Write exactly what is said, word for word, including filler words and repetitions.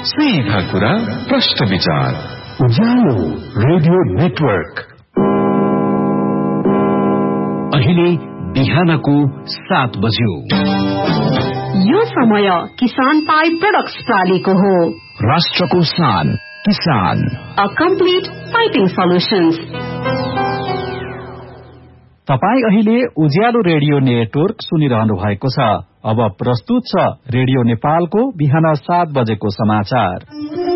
सीधा कुरा प्रश्न विचार। उज्यालो रेडियो नेटवर्क। अहिले बिहानको सात बज्यो। यो समय किसान पाइप प्रोडक्ट्स प्रालीको हो। राष्ट्रको शान किसान। A complete piping solutions. तपाई अहिले उज्यालो रेडियो नेटवर्क सुनिरहनु भएको छ। अब प्रस्तुत छ रेडियो नेपालको बिहान सात बजेको समाचार।